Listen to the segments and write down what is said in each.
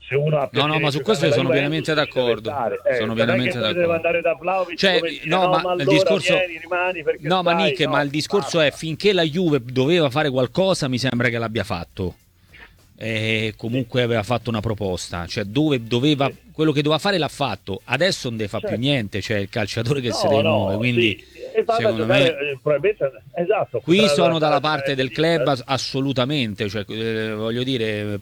se uno ha No, no, piacere ma di su giocare questo io alla sono Juventus, pienamente ci deve d'accordo. stare. Sono Non è che pienamente poi deve d'accordo. andare da Vlahovic Cioè, come dice no, no, ma ma il allora discorso. vieni, rimani perché No, ma stai, Nick, ma no, il discorso è basta. finché la Juve doveva fare qualcosa, mi sembra che l'abbia fatto. E Sì, comunque aveva fatto una proposta, cioè dove doveva, sì, quello che doveva fare l'ha fatto. Adesso non deve fa più certo. niente, c'è il calciatore che si No, deve muovere. no, Quindi, sì, e vado a secondo giocare, me. probabilmente, esatto, Qui potrà sono andare dalla a giocare parte in del Inter. club assolutamente, cioè, voglio dire,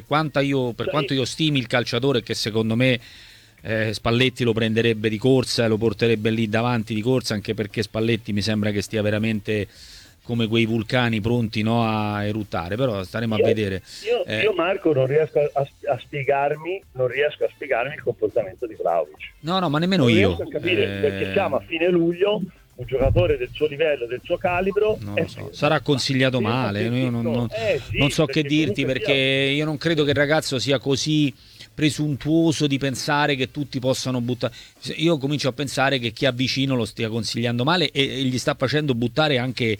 per Cioè, quanto io stimi il calciatore che secondo me Spalletti lo prenderebbe di corsa e lo porterebbe lì davanti di corsa, anche perché Spalletti mi sembra che stia veramente come quei vulcani pronti, no, a eruttare, però staremo a io, vedere. io, Marco non riesco a spiegarmi, non riesco a spiegarmi il comportamento di Vlahovic. No, no, ma nemmeno Non io. riesco a capire perché siamo a fine luglio, un giocatore del suo livello, del suo calibro Non è lo so, fermo. sarà Ma consigliato fermo male. Io perché non sì, so che perché dirti, comunque perché sia. io non credo che il ragazzo sia così presuntuoso di pensare che tutti possano buttare. Io comincio a pensare che chi ha vicino lo stia consigliando male e gli sta facendo buttare anche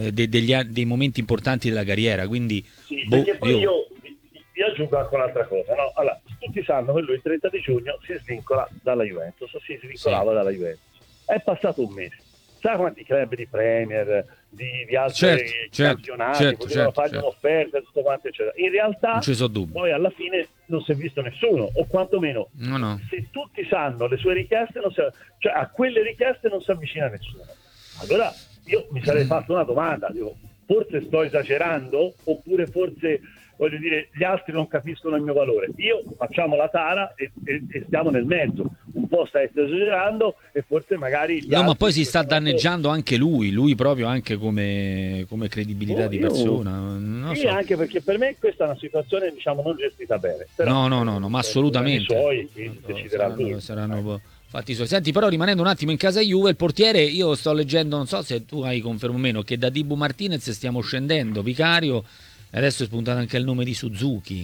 dei momenti importanti della carriera. Quindi, Sì, boh, perché poi io aggiungo anche un'altra cosa, no? Allora, tutti sanno che lui il 30 di giugno si svincola dalla Juventus, si sì, svincolava dalla Juventus. È passato un mese. Sa quanti club di Premier, di certo, altri certo, campionati certo, potevano certo, fargli certo. un'offerta e tutto quanto, eccetera. In Non realtà, ci sono dubbi. poi alla fine non si è visto nessuno, o quantomeno, No, no. se tutti sanno le sue richieste, cioè a quelle richieste non si avvicina nessuno. Allora io mi sarei fatto una domanda, dico, forse sto esagerando oppure forse voglio dire gli altri non capiscono il mio valore. Io facciamo la tara e stiamo nel mezzo, un po' stai esagerando e forse magari gli No, ma poi altri in si sta questo momento danneggiando anche lui proprio anche come credibilità di io persona. Non lo sì, so. anche perché per me questa è una situazione diciamo non gestita bene, però No, no, no, no, ma sono problemi assolutamente. suoi, quindi deciderà lui. Saranno fatti i suoi. Senti, però rimanendo un attimo in casa Juve, il portiere, io sto leggendo, non so se tu hai confermo o meno, che da Dibu Martinez stiamo scendendo, Vicario, e adesso è spuntato anche il nome di Suzuki.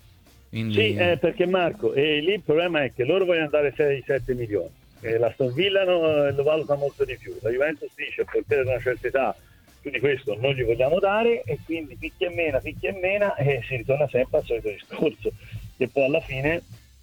Sì, Quindi. perché Marco, lì il problema è che loro vogliono dare 6-7 milioni, la Aston Villa lo valuta molto di più, la Juventus dice il portiere di una certa età, quindi questo non gli vogliamo dare e quindi picchia e mena e si ritorna sempre al solito discorso, che poi alla fine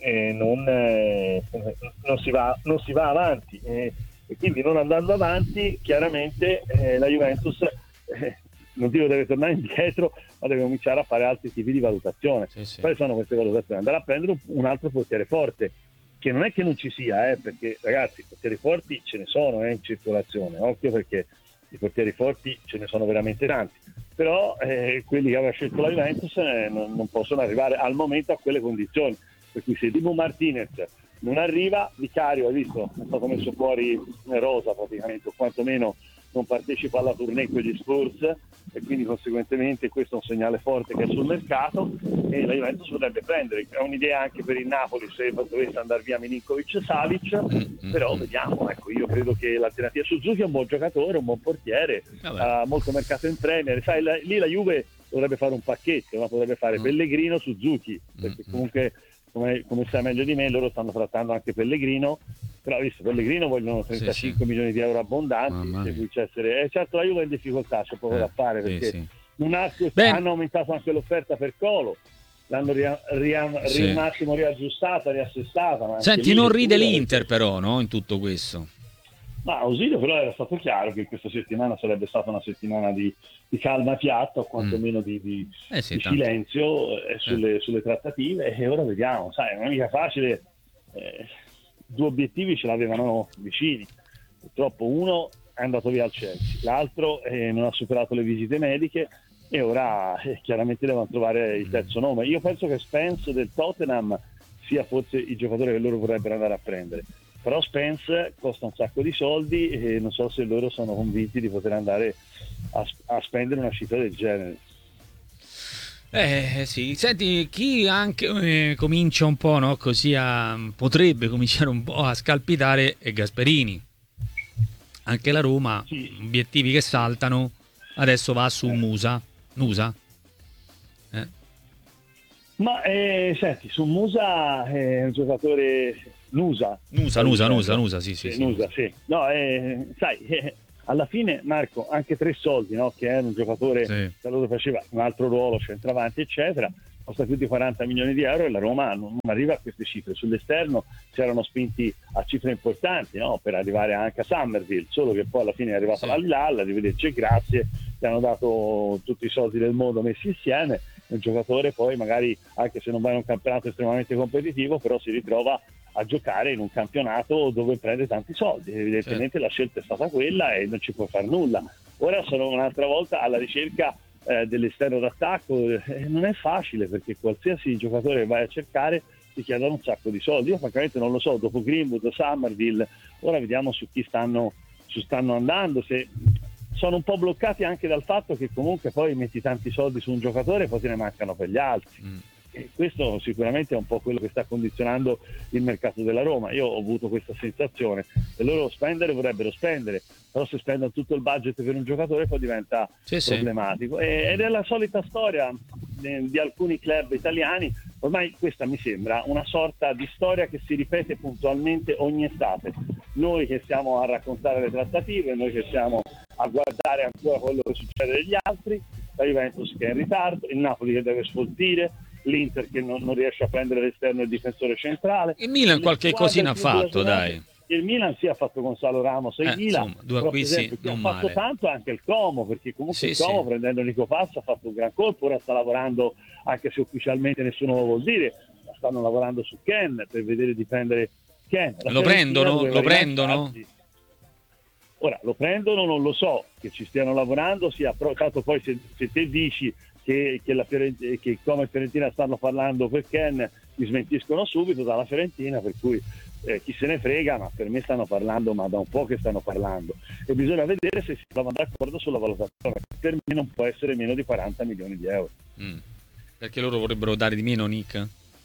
non si va avanti e quindi non andando avanti chiaramente la Juventus non dico deve tornare indietro ma deve cominciare a fare altri tipi di valutazione. Sì, sì. Quali sono queste valutazioni? Andare a prendere un altro portiere forte, che non è che non ci sia, perché ragazzi, i portieri forti ce ne sono in circolazione, occhio perché i portieri forti ce ne sono veramente tanti, però quelli che aveva scelto la Juventus non possono arrivare al momento a quelle condizioni, per cui se Dibu Martinez non arriva, Vicario, hai visto, è stato messo fuori rosa praticamente, o quantomeno non partecipa alla tournée con gli Spurs e quindi conseguentemente questo è un segnale forte che è sul mercato e la Juventus potrebbe prendere, è un'idea anche per il Napoli se dovesse andare via Milinkovic e Savic, però vediamo, ecco, io credo che l'alternativa Suzuki è un buon giocatore, un buon portiere, ha molto mercato in Premier, sai, lì la Juve dovrebbe fare un pacchetto, ma potrebbe fare Pellegrino, Suzuki, perché comunque come sai meglio di me loro stanno trattando anche Pellegrino, però visto Pellegrino vogliono 35 Sì. milioni di euro abbondanti, se comincia a essere certo la Juve è in difficoltà, c'è poco da fare perché Sì. hanno aumentato anche l'offerta per Colo, l'hanno un attimo riaggiustata, riassestata, ma anche Senti, lì non ride l'Inter perché... però, no, in tutto questo. Ma Ausilio però era stato chiaro che questa settimana sarebbe stata una settimana di calma piatta o quantomeno di Tanto. silenzio sulle trattative e ora vediamo, sai, non è mica facile, due obiettivi ce l'avevano vicini, purtroppo uno è andato via al Chelsea, l'altro non ha superato le visite mediche e ora chiaramente devono trovare il terzo nome. Io penso che Spence del Tottenham sia forse il giocatore che loro vorrebbero andare a prendere, però Spence costa un sacco di soldi e non so se loro sono convinti di poter andare a spendere una cifra del genere. Sì, senti, chi anche comincia un po', no, così potrebbe cominciare un po' a scalpitare è Gasperini. Anche la Roma, Sì, obiettivi che saltano, adesso va su Nusa. ma senti, su Musa è un giocatore Nusa, Nusa, sì. Nusa, sì. No, sai, alla fine Marco, anche tre soldi, no? Che era un giocatore Sì. che allora faceva un altro ruolo, centravanti, eccetera, costa più di 40 milioni di euro e la Roma non arriva a queste cifre. Sull'esterno si erano spinti a cifre importanti, no? Per arrivare anche a Summerville, solo che poi alla fine è arrivato l'Al-Hilal, arrivederci e grazie, ti hanno dato tutti i soldi del mondo messi insieme. Un giocatore poi magari, anche se non va in un campionato estremamente competitivo, però si ritrova a giocare in un campionato dove prende tanti soldi. Evidentemente la scelta è stata quella e non ci può fare nulla. Ora sono un'altra volta alla ricerca dell'esterno d'attacco. Non è facile, perché qualsiasi giocatore che vai a cercare ti chiedono un sacco di soldi. Io francamente non lo so, dopo Greenwood, Summerville, ora vediamo su chi stanno andando, se sono un po' bloccati anche dal fatto che comunque poi metti tanti soldi su un giocatore e poi te ne mancano per gli altri. E questo sicuramente è un po' quello che sta condizionando il mercato della Roma. Io ho avuto questa sensazione, se loro spendere vorrebbero spendere, però se spendono tutto il budget per un giocatore poi diventa problematico. Ed è la solita storia di alcuni club italiani. Ormai questa mi sembra una sorta di storia che si ripete puntualmente ogni estate. Noi che stiamo a raccontare le trattative, noi che stiamo a guardare ancora quello che succede agli altri, la Juventus che è in ritardo, il Napoli che deve sfoltire, l'Inter che non riesce a prendere l'esterno e il difensore centrale. Il Milan qualche cosina ha fatto, dai. Il Milan si ha fatto Gonzalo Ramos e Milan, insomma, due acquisti non ha fatto male. tanto anche il Como, perché comunque il Como prendendo Nico Pazza ha fatto un gran colpo. Ora sta lavorando, anche se ufficialmente nessuno lo vuol dire, ma stanno lavorando su Ken per vedere di prendere Ken. Lo prendono? Ora lo prendono, non lo so, che ci stiano lavorando, tanto poi se te dici che come Fiorentina stanno parlando per Ken, mi smentiscono subito dalla Fiorentina, per cui chi se ne frega, ma per me stanno parlando, ma da un po' che stanno parlando, e bisogna vedere se si trovano d'accordo sulla valutazione. Per me non può essere meno di 40 milioni di euro. Perché loro vorrebbero dare di meno, Nick?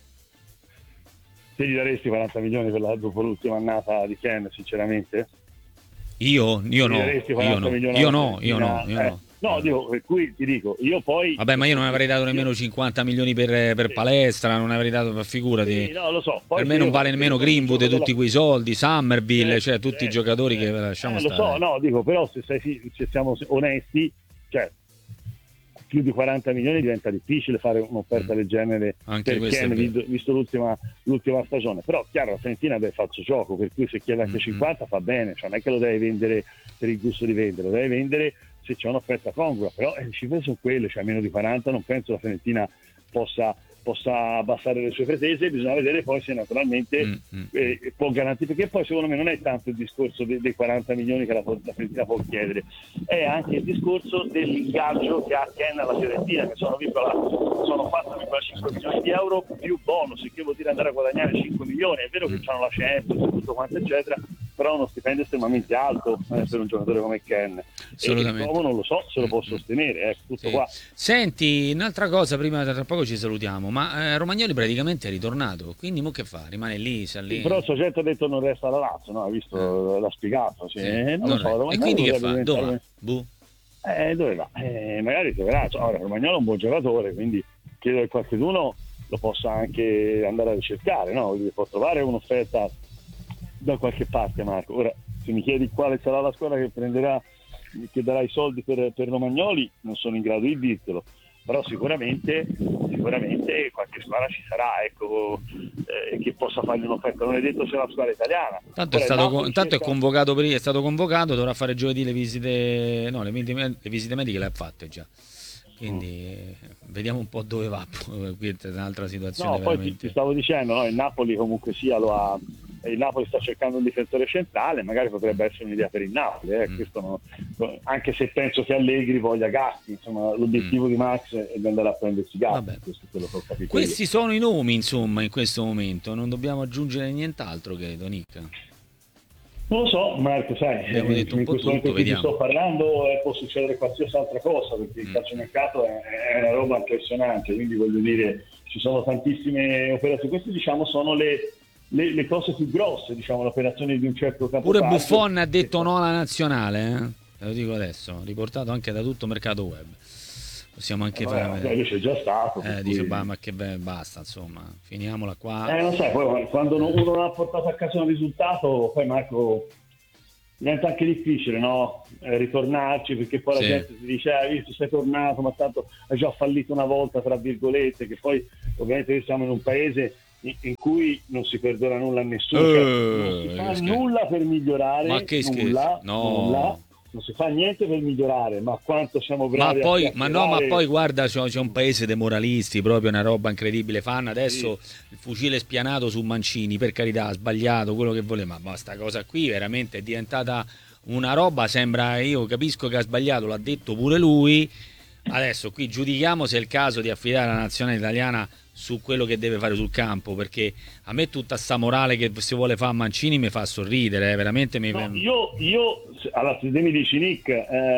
Se gli daresti 40 milioni dopo l'ultima annata di Ken, sinceramente? Io no. No, dico, per cui ti dico, io poi... Vabbè, ma io non avrei dato nemmeno 50 milioni per palestra, non avrei dato, figurati. Sì, no, lo so. Poi per me non vale nemmeno Greenwood, tutti quei soldi, Summerville, cioè tutti i giocatori che lasciamo stare. Lo so, no, dico, però se siamo onesti, cioè più di 40 milioni diventa difficile fare un'offerta del genere anche per Ken, visto l'ultima stagione. Però chiaro, la Fiorentina deve farci gioco, per cui se chiede anche 50 fa bene, cioè non è che lo deve vendere per il gusto di vendere, lo deve vendere se c'è un'offerta congrua, però le cifre sono quelle, cioè meno di 40 non penso la Fiorentina possa abbassare le sue pretese. Bisogna vedere poi se naturalmente può garantire, perché poi secondo me non è tanto il discorso dei 40 milioni che la Fiorentina può chiedere, è anche il discorso dell'ingaggio che ha Ken alla Fiorentina, che sono 4,5 milioni di euro più bonus, che vuol dire andare a guadagnare 5 milioni. È vero che hanno la Champions, tutto quanto eccetera, però uno stipendio estremamente alto per un giocatore come Ken. Assolutamente. E non lo so se lo può sostenere, tutto qua. Senti, un'altra cosa, prima tra poco ci salutiamo, ma Romagnoli praticamente è ritornato, quindi mo che fa? Rimane lì, sa lì? Però il soggetto ha detto non resta alla Lazio, no? Hai visto, l'ha spiegato. Sì. Non lo so, e quindi che fa? Dove va? Dove va? Magari troverà. Ora, Romagnolo è un buon giocatore, quindi credo che qualcuno lo possa anche andare a ricercare, no? Quindi può trovare un'offerta da qualche parte, Marco. Ora, se mi chiedi quale sarà la squadra che darà i soldi per Romagnoli, non sono in grado di dirtelo, però sicuramente qualche squadra ci sarà, ecco, che possa fargli un'offerta. Non è detto se è una squadra italiana. Tanto è convocato, è stato convocato, dovrà fare giovedì le visite mediche le ha fatte già. Quindi vediamo un po' dove va. Qui è un'altra situazione. No, poi ti stavo dicendo, no? Il Napoli comunque sia il Napoli sta cercando un difensore centrale, magari potrebbe essere un'idea per il Napoli, questo anche se penso che Allegri voglia Gatti, insomma l'obiettivo di Max è di andare a prendersi Gatti. Questo è quello che ho capito. Questi sono i nomi, insomma, in questo momento non dobbiamo aggiungere nient'altro, credo, Nick. Non lo so, Marco, sai, in questo momento che ti sto parlando può succedere qualsiasi altra cosa, perché il calciomercato è una roba impressionante, quindi voglio dire, ci sono tantissime operazioni. Queste, diciamo, sono le cose più grosse, diciamo, le operazioni di un certo capotaggio. Pure Buffon ha detto no alla nazionale, te lo dico adesso, riportato anche da tutto mercato web. Possiamo anche fare. Invece è già stato. Dice, ma che basta, insomma, finiamola qua. Non sai, poi quando uno non ha portato a casa un risultato, poi Marco diventa anche difficile, no? Ritornarci, perché poi la gente si dice visto sei tornato, ma tanto hai già fallito una volta, tra virgolette, che poi ovviamente noi siamo in un paese in cui non si perdona nulla a nessuno, non si fa nulla per migliorare, ma che nulla, no, non si fa niente per migliorare, ma quanto siamo bravi ma poi guarda, c'è un paese dei moralisti, proprio una roba incredibile. Fanno adesso il fucile spianato su Mancini, per carità, ha sbagliato quello che voleva, ma sta cosa qui veramente è diventata una roba, sembra, io capisco che ha sbagliato, l'ha detto pure lui. Adesso qui giudichiamo se è il caso di affidare la nazionale italiana su quello che deve fare sul campo, perché a me tutta sta morale che si vuole fare a Mancini mi fa sorridere, veramente mi... No, io allora, se mi dici Nick,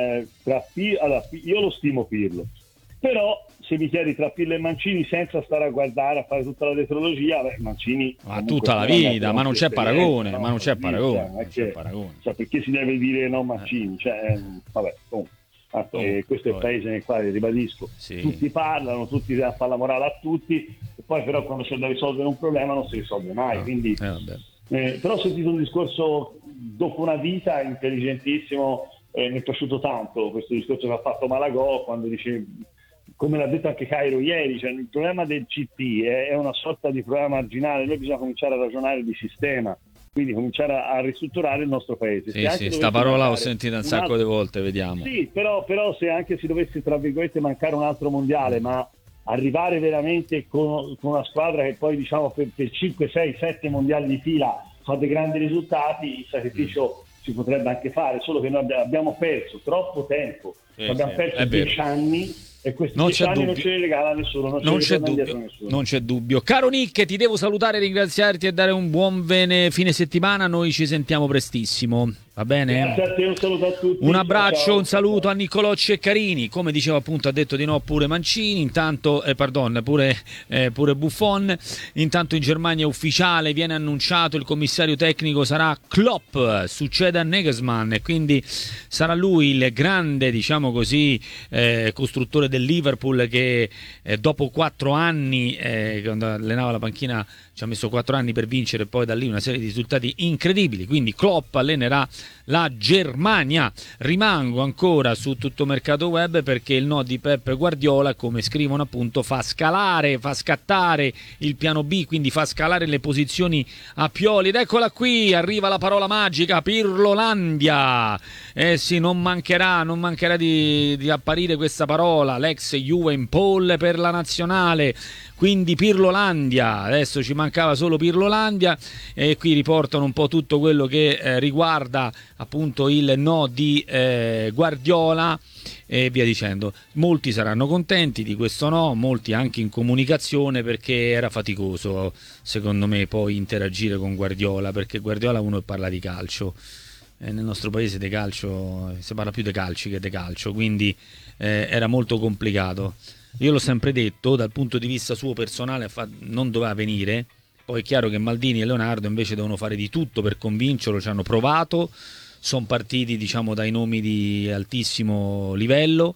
io lo stimo Pirlo, però se mi chiedi tra Pirlo e Mancini senza stare a guardare, a fare tutta la tetralogia, Mancini tutta la vita, ma non c'è paragone, ma non c'è paragone, cioè, perché si deve dire no Mancini, vabbè, comunque. Questo è il paese nel quale, ribadisco, tutti parlano, tutti fanno la morale a tutti, e poi però quando c'è da risolvere un problema non si risolve mai, quindi però ho sentito un discorso dopo una vita intelligentissimo, mi è piaciuto tanto questo discorso che ha fatto Malagò quando dice, come l'ha detto anche Cairo ieri, cioè, il problema del CT è una sorta di problema marginale, noi bisogna cominciare a ragionare di sistema, quindi cominciare a ristrutturare il nostro paese. Sta parola ho sentito un sacco di volte, vediamo. Sì, però se anche si dovesse, tra virgolette, mancare un altro mondiale, ma arrivare veramente con una squadra che poi, diciamo, per 5, 6, 7 mondiali di fila fa dei grandi risultati, il sacrificio si potrebbe anche fare, solo che noi abbiamo perso troppo tempo, abbiamo perso 10 anni, e questi 10 anni non ce li regala nessuno, non c'è dubbio. Caro Nick, ti devo salutare, ringraziarti e dare un buon fine settimana. Noi ci sentiamo prestissimo, va bene? Grazie a te, un saluto a tutti. Un abbraccio, ciao. Un saluto a Niccolocci e Carini. Come dicevo appunto, ha detto di no pure Mancini, intanto pure Buffon. Intanto in Germania è ufficiale, viene annunciato, il commissario tecnico sarà Klopp, succede a Nagelsmann, e quindi sarà lui il grande, diciamo così, costruttore del Liverpool, che dopo 4 anni, quando allenava la panchina, ci ha messo 4 anni per vincere, poi da lì una serie di risultati incredibili. Quindi Klopp allenerà la Germania. Rimango ancora su tutto mercato web, perché il no di Pep Guardiola, come scrivono appunto, fa scattare il piano B, quindi fa scalare le posizioni a Pioli. Ed eccola qui, arriva la parola magica, Pirlolandia. Sì, non mancherà di apparire questa parola, l'ex Juve in pole per la nazionale. Quindi Pirlolandia, adesso ci mancava solo Pirlolandia, e qui riportano un po' tutto quello che riguarda appunto il no di Guardiola e via dicendo. Molti saranno contenti di questo no, molti anche in comunicazione, perché era faticoso secondo me poi interagire con Guardiola, perché Guardiola uno parla di calcio, nel nostro paese di calcio si parla più di calci che di calcio, quindi era molto complicato. Io l'ho sempre detto, dal punto di vista suo personale non doveva venire. Poi è chiaro che Maldini e Leonardo invece devono fare di tutto per convincerlo, ci hanno provato, sono partiti, diciamo, dai nomi di altissimo livello.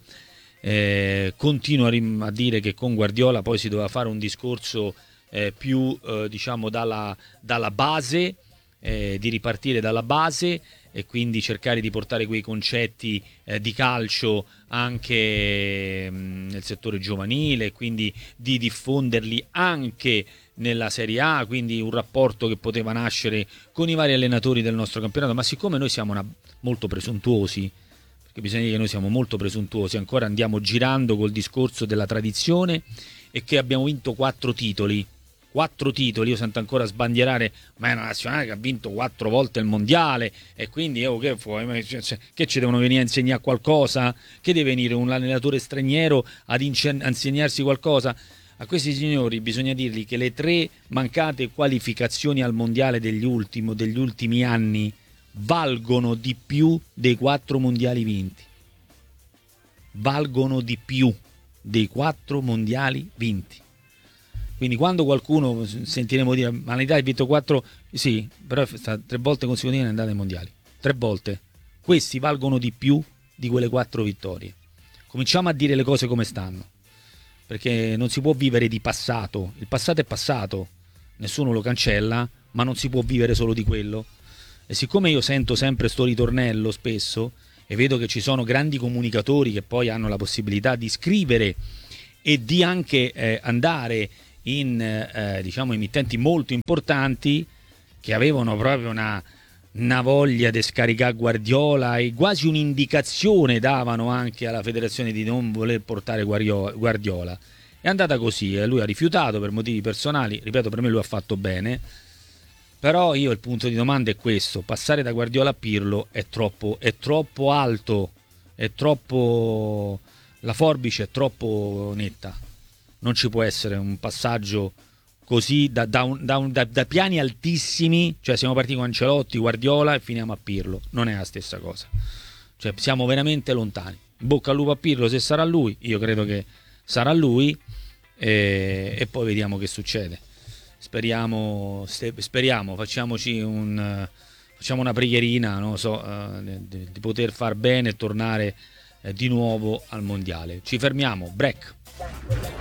Continuo a dire che con Guardiola poi si doveva fare un discorso più diciamo dalla base, di ripartire dalla base, e quindi cercare di portare quei concetti di calcio anche nel settore giovanile, e quindi di diffonderli anche nella Serie A, quindi un rapporto che poteva nascere con i vari allenatori del nostro campionato. Ma siccome noi siamo molto presuntuosi, perché bisogna dire che noi siamo molto presuntuosi, ancora andiamo girando col discorso della tradizione, e che abbiamo vinto 4 titoli, io sento ancora sbandierare, ma è una nazionale che ha vinto 4 volte il mondiale, e quindi che ci devono venire a insegnare qualcosa? Che deve venire un allenatore straniero ad insegnarsi qualcosa? A questi signori bisogna dirgli che le 3 mancate qualificazioni al mondiale degli ultimi anni valgono di più dei 4 mondiali vinti. Valgono di più dei 4 mondiali vinti. Quindi quando qualcuno sentiremo dire ma l'Italia ha vinto 4, sì, però 3 volte consecutive è andata ai mondiali, 3 volte. Questi valgono di più di quelle 4 vittorie. Cominciamo a dire le cose come stanno, perché non si può vivere di passato. Il passato è passato, nessuno lo cancella, ma non si può vivere solo di quello. E siccome io sento sempre sto ritornello spesso e vedo che ci sono grandi comunicatori che poi hanno la possibilità di scrivere e di anche andare in diciamo emittenti molto importanti, che avevano proprio una voglia di scaricare Guardiola e quasi un'indicazione davano anche alla federazione di non voler portare Guardiola. È andata così, lui ha rifiutato per motivi personali, ripeto, per me lui ha fatto bene, però io il punto di domanda è questo: passare da Guardiola a Pirlo è troppo alto, è troppo, la forbice è troppo netta, non ci può essere un passaggio così da piani altissimi, cioè siamo partiti con Ancelotti, Guardiola e finiamo a Pirlo, non è la stessa cosa, cioè siamo veramente lontani. In bocca al lupo a Pirlo, se sarà lui, io credo che sarà lui, e poi vediamo che succede. Speriamo, facciamoci facciamo una preghierina, non lo so, di poter far bene e tornare di nuovo al mondiale. Ci fermiamo, break.